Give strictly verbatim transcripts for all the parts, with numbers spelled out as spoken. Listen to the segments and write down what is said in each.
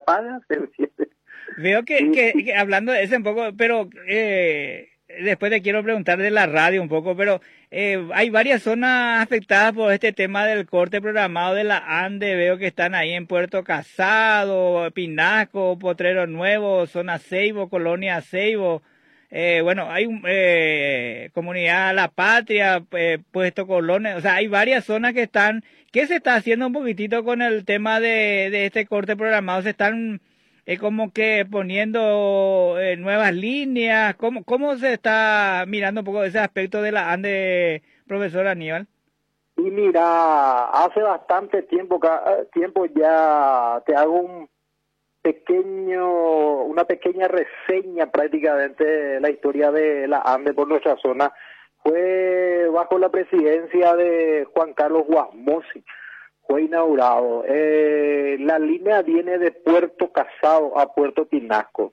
capaz de hacer. Veo que, Sí. que, que hablando de ese un poco, pero eh, después te quiero preguntar de la radio un poco, pero eh, hay varias zonas afectadas por este tema del corte programado de la ANDE. Veo que están ahí en Puerto Casado, Pinasco, Potrero Nuevo, zona Ceibo, Colonia Ceibo. Eh, bueno, hay eh, Comunidad La Patria, eh, Puesto Colones, o sea, hay varias zonas que están. ¿Qué se está haciendo un poquitito con el tema de, de este corte programado? ¿Se están eh, como que poniendo eh, nuevas líneas? ¿Cómo, ¿Cómo se está mirando un poco ese aspecto de la ANDE, profesor Aníbal? Y mira, hace bastante tiempo, ca- tiempo ya te hago un pequeño, una pequeña reseña prácticamente de la historia de la ANDE por nuestra zona. Fue bajo la presidencia de Juan Carlos Guasmosi, fue inaugurado. Eh, la línea viene de Puerto Casado a Puerto Pinasco.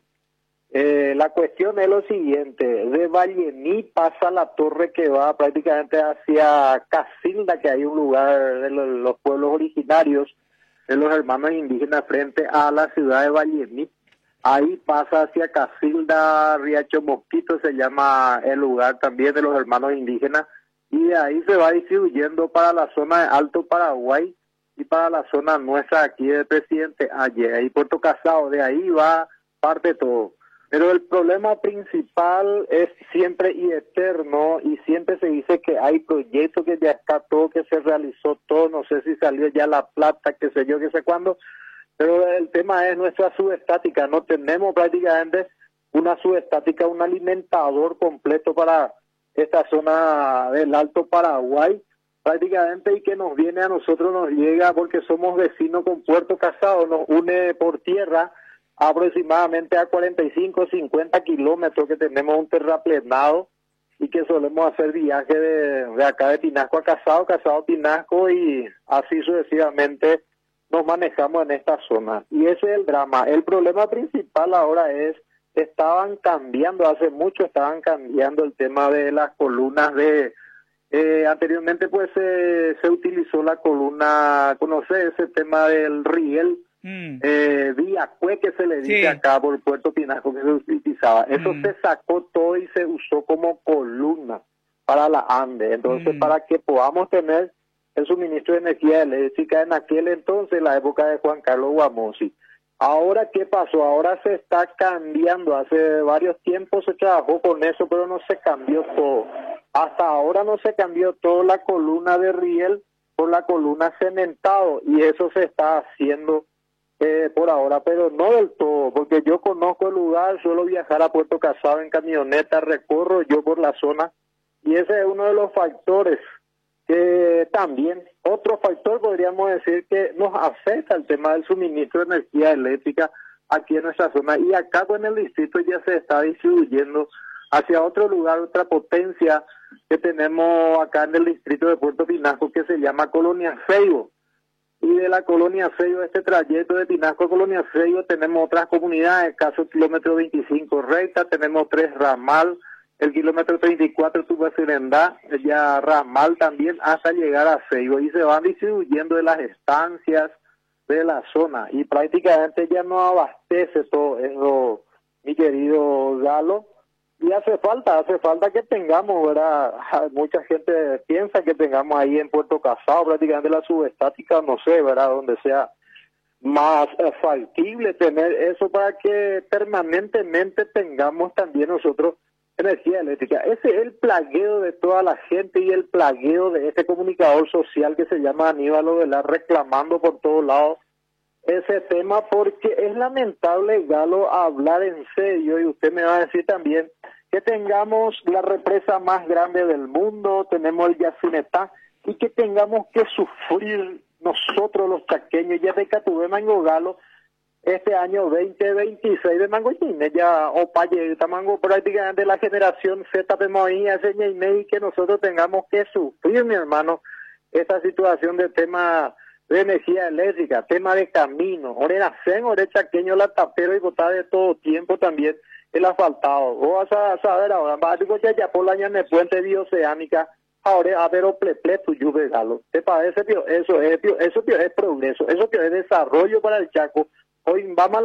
Eh, la cuestión es lo siguiente: de Vallení pasa la torre que va prácticamente hacia Casilda, que hay un lugar de los, los pueblos originarios de los hermanos indígenas frente a la ciudad de Vallení. Ahí pasa hacia Casilda, Riacho Mosquito se llama el lugar también de los hermanos indígenas, y de ahí se va distribuyendo para la zona de Alto Paraguay y para la zona nuestra aquí de Presidente Ayer y Puerto Casado. De ahí va parte todo. Pero el problema principal es siempre y eterno, y siempre se dice que hay proyectos, que ya está todo, que se realizó todo, no sé si salió ya la plata, qué sé yo, qué sé cuándo, pero el tema es nuestra subestática. No tenemos prácticamente una subestática, un alimentador completo para esta zona del Alto Paraguay, prácticamente, y que nos viene a nosotros, nos llega porque somos vecinos con Puerto Casado, nos une por tierra aproximadamente a cuarenta y cinco, cincuenta kilómetros, que tenemos un terraplenado y que solemos hacer viaje de, de acá de Pinasco a Casado, Casado a Pinasco, y así sucesivamente nos manejamos en esta zona. Y ese es el drama. El problema principal ahora es, estaban cambiando, hace mucho estaban cambiando el tema de las columnas de... Eh, anteriormente pues eh, se utilizó la columna, conoce ese tema del riel, Mm. Eh, vía cue que se le dice sí. acá por Puerto Pinasco, que se utilizaba. Eso mm. se sacó todo y se usó como columna para la ANDE. Entonces, mm. para que podamos tener el suministro de energía eléctrica en aquel entonces, la época de Juan Carlos Guasmosi. Ahora, ¿qué pasó? Ahora se está cambiando. Hace varios tiempos se trabajó con eso, pero no se cambió todo. Hasta ahora no se cambió todo, la columna de riel por la columna cementado, y eso se está haciendo Eh, por ahora, pero no del todo, porque yo conozco el lugar, suelo viajar a Puerto Casado en camioneta, recorro yo por la zona, y ese es uno de los factores que también, otro factor podríamos decir que nos afecta el tema del suministro de energía eléctrica aquí en nuestra zona, y acá en el distrito ya se está distribuyendo hacia otro lugar, otra potencia que tenemos acá en el distrito de Puerto Pinasco, que se llama Colonia Ceibo. Y de la Colonia Ceibo, este trayecto de Pinasco a Colonia Ceibo, tenemos otras comunidades, caso kilómetro veinticinco recta, tenemos tres ramal, el kilómetro treinta y cuatro Tuba-Sirendá, ya ramal también hasta llegar a Ceibo, y se van distribuyendo de las estancias de la zona, y prácticamente ya no abastece todo eso, mi querido Galo. Y hace falta, hace falta que tengamos, ¿verdad? Mucha gente piensa que tengamos ahí en Puerto Casado prácticamente la subestática, no sé, ¿verdad? Donde sea más eh, factible tener eso para que permanentemente tengamos también nosotros energía eléctrica. Ese es el plagueo de toda la gente y el plagueo de este comunicador social que se llama Aníbal Ovelar, reclamando por todos lados ese tema, porque es lamentable, Galo, hablar en serio, y usted me va a decir también que tengamos la represa más grande del mundo, tenemos el Yacinetá, y que tengamos que sufrir nosotros los chaqueños, ya de Catubema, Galo, este año veinte veintiséis de Mangoyine, ya Opaye, Tamango, prácticamente la generación Z, Pemoía, y que nosotros tengamos que sufrir, mi hermano, esta situación de tema de energía eléctrica, tema de camino, Orenacén, Orechaqueño, la tapero y botar de todo tiempo también el asfaltado. Vos vas a saber ahora, básico ya ya por la ñane puente bioceánica, ahora a ver o pleple tu lluvia galo. ¿Te parece, tío? Eso es, tío, eso tío es progreso, eso tío es desarrollo para el Chaco. Hoy vamos a